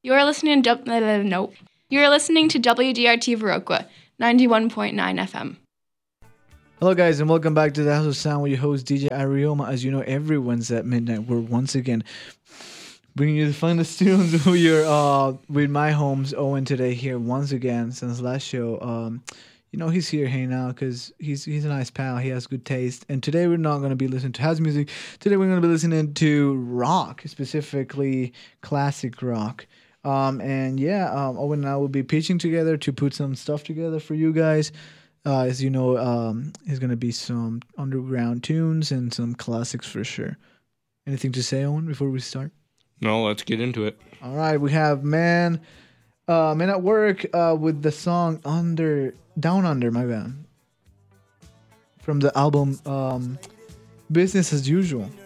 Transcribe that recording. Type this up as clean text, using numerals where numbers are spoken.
You are listening to no. You are listening to WDRT Viroqua, 91.9 FM. Hello, guys, and welcome back to the House of Sound with your host DJ Arioma. As you know, every Wednesday at midnight, we're once again bringing you the funnest tunes with my homes. Owen today here once again since last show. He's here hanging out because he's a nice pal. He has good taste. And today we're not going to be listening to house music. Today we're going to be listening to rock, specifically classic rock. Owen and I will be pitching together to put some stuff together for you guys. As you know, there's going to be some underground tunes and some classics for sure. Anything to say, Owen, before we start? No, let's get into it. All right, we have Man at Work with the song Down Under, my bad. From the album Business as Usual.